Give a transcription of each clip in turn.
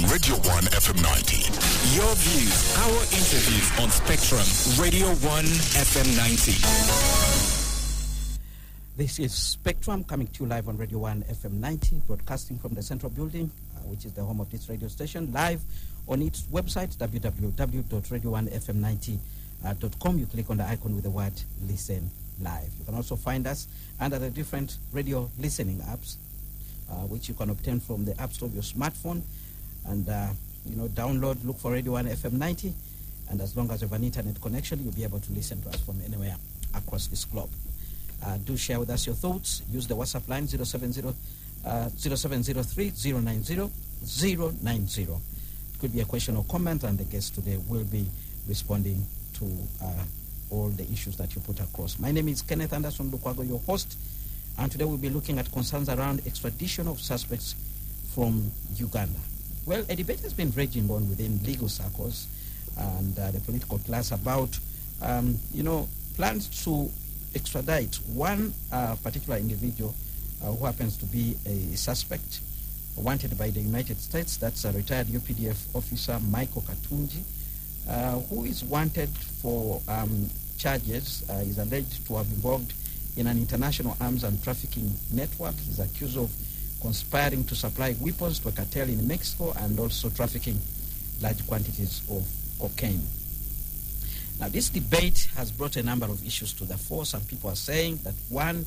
Radio 1 FM 90. Your views, our interviews on Spectrum, Radio 1 FM 90. This is Spectrum coming to you live on Radio 1 FM 90, broadcasting from the Central Building, which is the home of this radio station, live on its website, www.radio1fm90.com. You click on the icon with the word Listen Live. You can also find us under the different radio listening apps, which you can obtain from the App Store of your smartphone. And, download, look for Radio 1 FM 90. And as long as you have an internet connection, you'll be able to listen to us from anywhere across this globe. Do share with us your thoughts. Use the WhatsApp line 0703-090-090. It could be a question or comment, and the guest today will be responding to all the issues that you put across. My name is Kenneth Anderson Lukwago, your host, and today we'll be looking at concerns around extradition of suspects from Uganda. Well, a debate has been raging on within legal circles and the political class about, plans to extradite one particular individual who happens to be a suspect wanted by the United States. That's a retired UPDF officer, Michael Katunji, who is wanted for charges. He's alleged to have been involved in an international arms and trafficking network. He's accused of conspiring to supply weapons to a cartel in Mexico and also trafficking large quantities of cocaine. Now, this debate has brought a number of issues to the fore. Some people are saying that, one,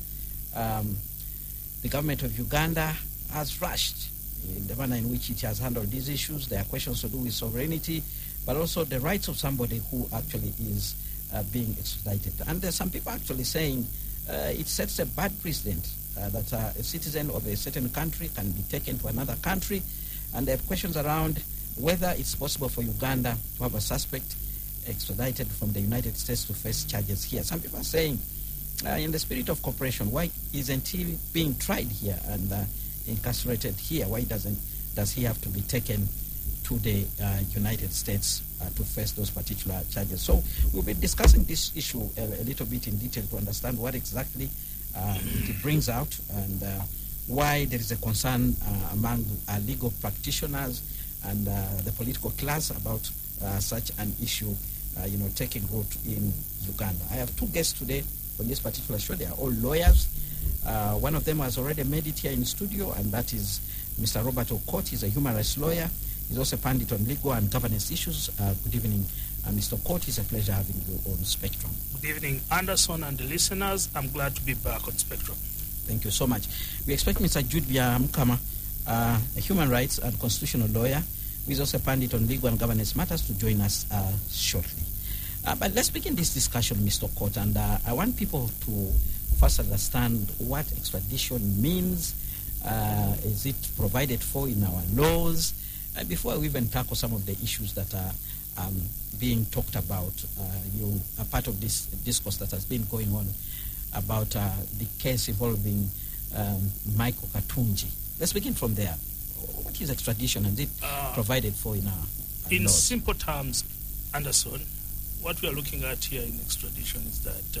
the government of Uganda has rushed in the manner in which it has handled these issues. There are questions to do with sovereignty, but also the rights of somebody who actually is being extradited. And there's some people actually saying it sets a bad precedent that a citizen of a certain country can be taken to another country. And there are questions around whether it's possible for Uganda to have a suspect extradited from the United States to face charges here. Some people are saying, in the spirit of cooperation, why isn't he being tried here and incarcerated here? Why does he have to be taken to the United States to face those particular charges? So we'll be discussing this issue a little bit in detail to understand what exactly it brings out and why there is a concern among legal practitioners and the political class about such an issue taking root in Uganda. I have two guests today on this particular show. They are all lawyers. One of them has already made it here in studio, and that is Mr. Robert Okot. He's a human rights lawyer. He's also a pundit on legal and governance issues. Good evening, Mr. Okot. It's a pleasure having you on Spectrum. Good evening, Anderson and the listeners. I'm glad to be back on Spectrum. Thank you so much. We expect Mr. Judbia Mukama, a human rights and constitutional lawyer, who is also a pundit on legal and governance matters, to join us shortly. But let's begin this discussion, Mr. Okot, and I want people to first understand what extradition means. Is it provided for in our laws? Before we even tackle some of the issues that are being talked about, you are part of this discourse that has been going on about the case involving Michael Katunji. Let's begin from there. What is extradition, and is it provided for in our in laws? Simple terms, Anderson, what we are looking at here in extradition is that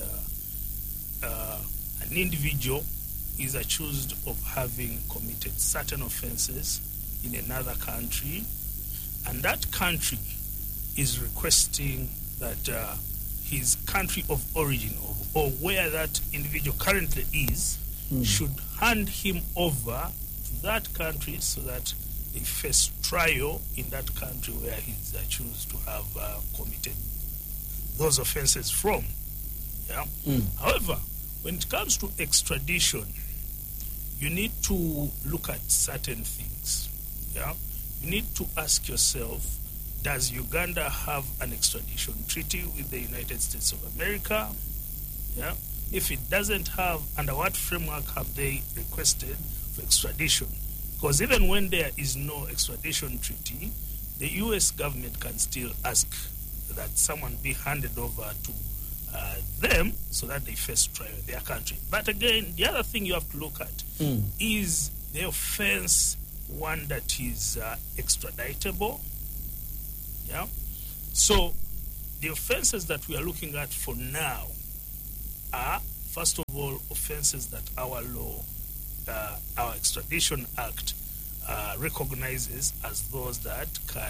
an individual is accused of having committed certain offenses in another country, and that country is requesting that his country of origin or where that individual currently is should hand him over to that country so that they face trial in that country where he's accused to have committed those offenses from. Yeah. However, when it comes to extradition, you need to look at certain things. Yeah. You need to ask yourself, does Uganda have an extradition treaty with the United States of America? Yeah. If it doesn't have, under what framework have they requested for extradition? Because even when there is no extradition treaty, the U.S. government can still ask that someone be handed over to them so that they face trial in their country. But again, the other thing you have to look at is the offense one that is extraditable. Yeah. So the offenses that we are looking at for now are, first of all, offenses that our law, our Extradition Act, recognizes as those that can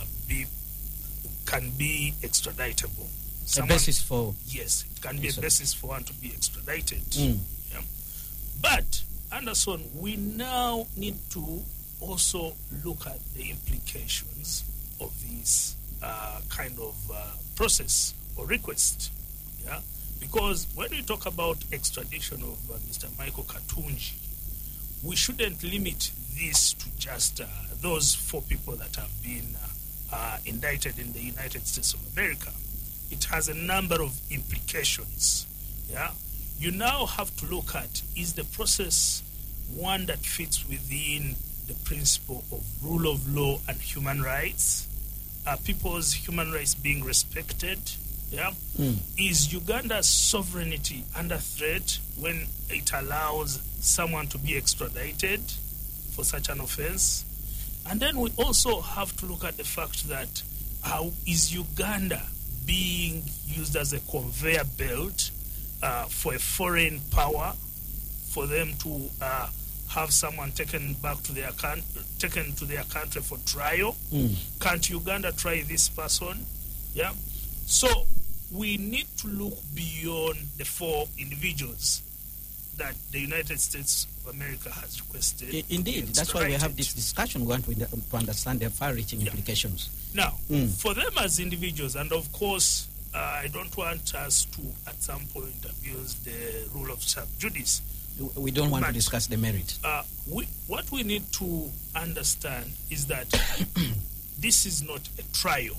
be extraditable. A basis for... Yes, it can be a basis for one to be extradited. Yeah. But, Anderson, we now need to also look at the implications of this kind of process or request. Yeah? Because when we talk about extradition of Mr. Michael Katunji, we shouldn't limit this to just those 4 people that have been indicted in the United States of America. It has a number of implications. Yeah, you now have to look at, is the process one that fits within the principle of rule of law and human rights? Are people's human rights being respected? Yeah, is Uganda's sovereignty under threat when it allows someone to be extradited for such an offense? And then we also have to look at the fact that is Uganda being used as a conveyor belt for a foreign power, for them to have someone taken to their country for trial? Can't Uganda try this person? Yeah. So we need to look beyond the 4 individuals that the United States of America has requested. Indeed, that's why we have this discussion. We want to understand their far-reaching implications. Now, for them as individuals, and of course, I don't want us to, at some point, abuse the rule of sub judice. We don't want to discuss the merit. What we need to understand is that this is not a trial.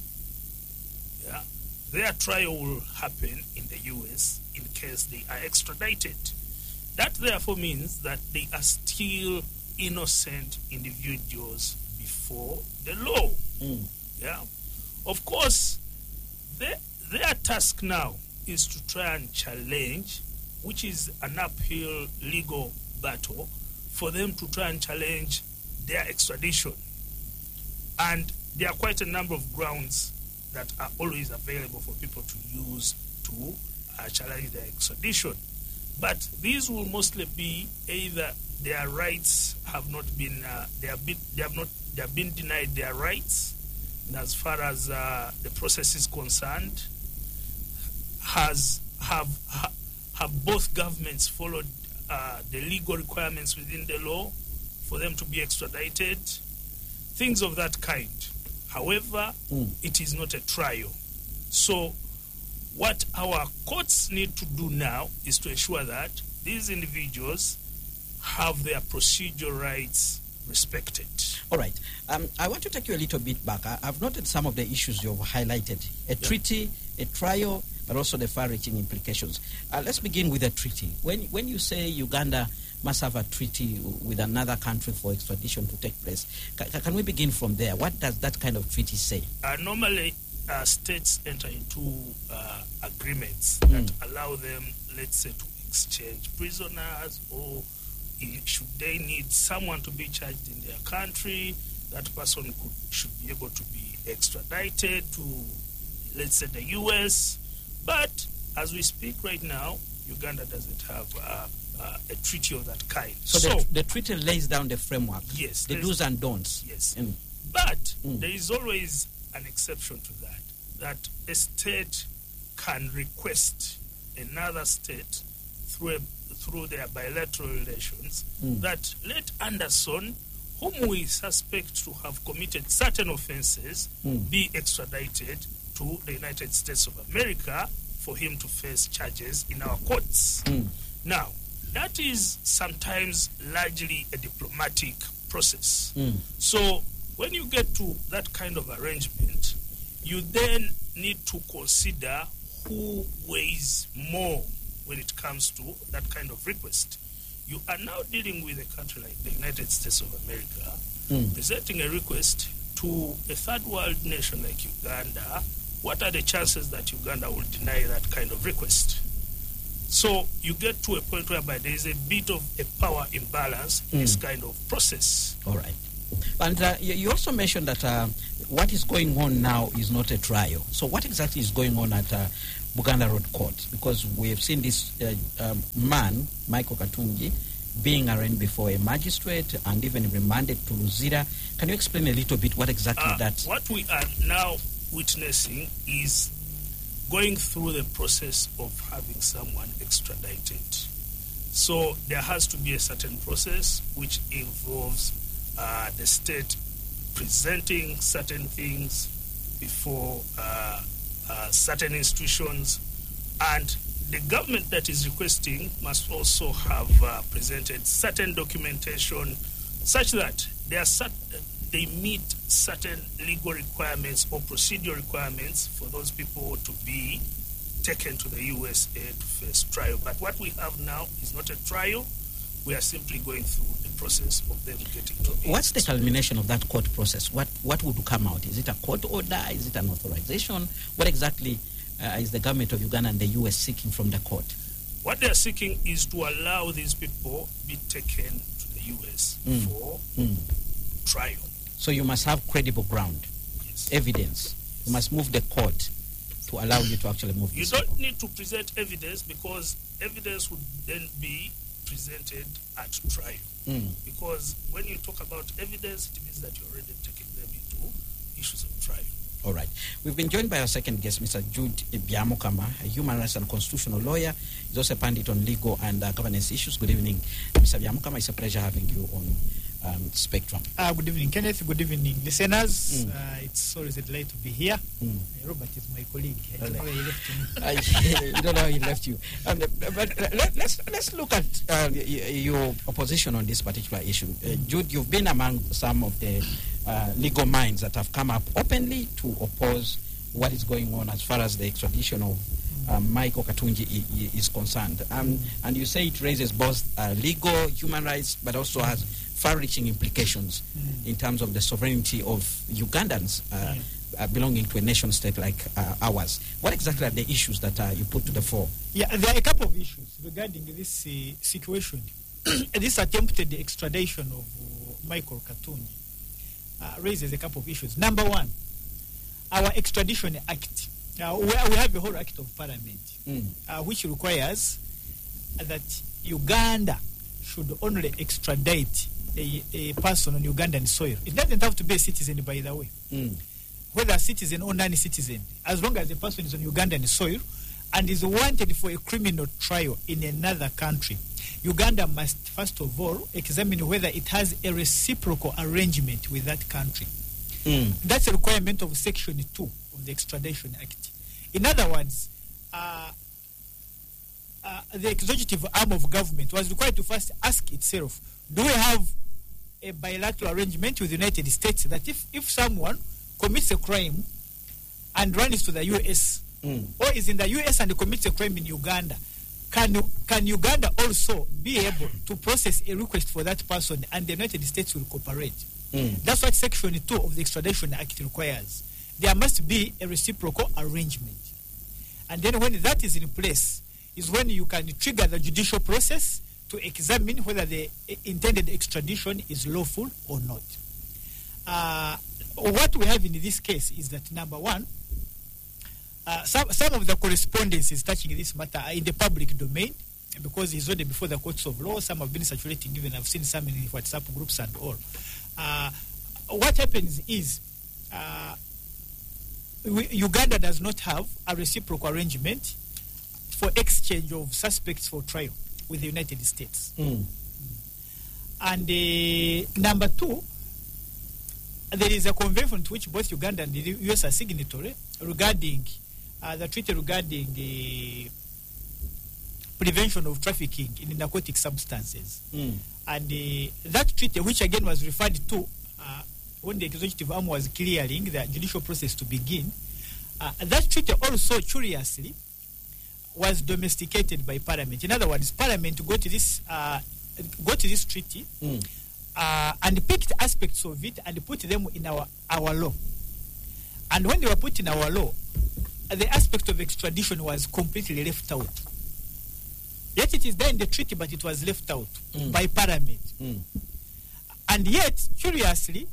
Yeah? Their trial will happen in the U.S. in case they are extradited. That therefore means that they are still innocent individuals before the law. Yeah. Of course, their task now is to try and challenge, which is an uphill legal battle, for them to try and challenge their extradition. And there are quite a number of grounds that are always available for people to use to challenge their extradition. But these will mostly be either their rights have not been, they have been denied their rights, and as far as the process is concerned, have both governments followed the legal requirements within the law for them to be extradited, things of that kind. However, it is not a trial. So what our courts need to do now is to ensure that these individuals have their procedural rights respected. All right. I want to take you a little bit back. I've noted some of the issues you've highlighted. A treaty, a trial, but also the far-reaching implications. Let's begin with a treaty. When you say Uganda must have a treaty with another country for extradition to take place, can we begin from there? What does that kind of treaty say? Normally, states enter into agreements that allow them, let's say, to exchange prisoners, or should they need someone to be charged in their country, that person should be able to be extradited to, let's say, the U.S. But as we speak right now, Uganda doesn't have a treaty of that kind. So the treaty lays down the framework, yes, the do's and don'ts. Yes. But there is always an exception to that a state can request another state through their bilateral relations that let Anderson, whom we suspect to have committed certain offenses, be extradited to the United States of America for him to face charges in our courts. Now, that is sometimes largely a diplomatic process. So when you get to that kind of arrangement, you then need to consider who weighs more when it comes to that kind of request. You are now dealing with a country like the United States of America, presenting a request to a third world nation like Uganda. What are the chances that Uganda will deny that kind of request? So you get to a point whereby there is a bit of a power imbalance in this kind of process. All right. And you also mentioned that what is going on now is not a trial. So what exactly is going on at Buganda Road Court? Because we have seen this man, Michael Katunji, being arraigned before a magistrate and even remanded to Luzira. Can you explain a little bit what exactly that? What we are now witnessing is going through the process of having someone extradited. So there has to be a certain process which involves the state presenting certain things before certain institutions, and the government that is requesting must also have presented certain documentation such that they meet certain legal requirements or procedural requirements for those people to be taken to the USA to face trial. But what we have now is not a trial. We are simply going through the process of them getting to it. What's the culmination of that court process? What would come out? Is it a court order? Is it an authorization? What exactly is the government of Uganda and the US seeking from the court? What they are seeking is to allow these people be taken to the US for trial. So you must have credible ground, Yes. evidence. You must move the court to allow you to actually move You this don't people. need to present evidence, because evidence would then be presented at trial. Because when you talk about evidence, it means that you're already taking them into issues of trial. All right. We've been joined by our second guest, Mr. Jude Byamukama, a human rights and constitutional lawyer. He's also a pundit on legal and governance issues. Good evening, Mr. Byamukama. It's a pleasure having you on Spectrum. Good evening, Kenneth. Good evening, listeners. It's always a delight to be here. Robert is my colleague. I don't know where he left me. You don't know how he left you. But let's look at your opposition on this particular issue. Jude, you've been among some of the legal minds that have come up openly to oppose what is going on as far as the extradition of Michael Katunji is concerned. And you say it raises both legal, human rights, but also has far-reaching implications in terms of the sovereignty of Ugandans belonging to a nation-state like ours. What exactly are the issues that you put to the fore? Yeah, there are a couple of issues regarding this situation. This attempted extradition of Michael Katunji raises a couple of issues. Number one, our Extradition Act. We have a whole Act of Parliament which requires that Uganda should only extradite a person on Ugandan soil. It doesn't have to be a citizen, by the way. Whether a citizen or non-citizen, as long as the person is on Ugandan soil and is wanted for a criminal trial in another country, Uganda must first of all examine whether it has a reciprocal arrangement with that country. That's a requirement of Section 2 of the Extradition Act. In other words, the executive arm of government was required to first ask itself, do we have a bilateral arrangement with the United States that if someone commits a crime and runs to the US or is in the US and commits a crime in Uganda, can Uganda also be able to process a request for that person and the United States will cooperate? That's what Section 2 of the Extradition Act requires. There must be a reciprocal arrangement. And then when that is in place is when you can trigger the judicial process to examine whether the intended extradition is lawful or not. What we have in this case is that, number one, some of the correspondences touching this matter are in the public domain because it's already before the courts of law. Some have been circulating, even I've seen some in WhatsApp groups and all. What happens is Uganda does not have a reciprocal arrangement for exchange of suspects for trial with the United States. And number two, there is a convention to which both Uganda and the US are signatory regarding the treaty regarding prevention of trafficking in narcotic substances. And that treaty, which again was referred to when the executive arm was clearing the judicial process to begin, that treaty also, curiously, was domesticated by Parliament. In other words, Parliament got this treaty and picked aspects of it and put them in our law. And when they were put in our law, the aspect of extradition was completely left out. Yet it is there in the treaty, but it was left out by Parliament. And yet, curiously,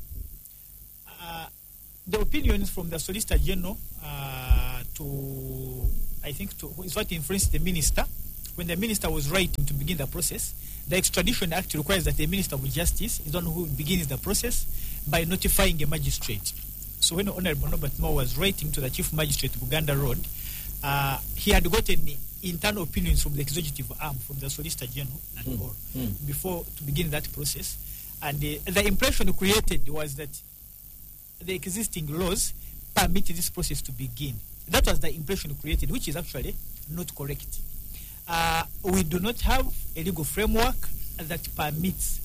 the opinions from the Solicitor General is what influenced the minister when the Minister was writing to begin the process, the Extradition Act requires that the Minister of Justice is the one who begins the process by notifying a magistrate. So when Honorable Norbert Moore was writing to the Chief Magistrate of Buganda Road, he had gotten internal opinions from the executive arm, from the Solicitor General and all, before to begin that process. And the impression created was that the existing laws permit this process to begin. That was the impression created, which is actually not correct. We do not have a legal framework that permits